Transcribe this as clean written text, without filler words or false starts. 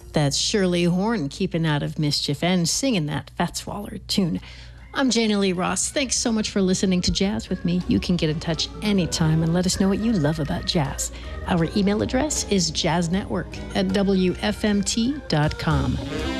That's Shirley Horn keeping out of mischief and singing that Fat Swaller tune. I'm Jana Lee Ross. Thanks so much for listening to Jazz with me. You can get in touch anytime and let us know what you love about jazz. Our email address is jazznetwork@wfmt.com.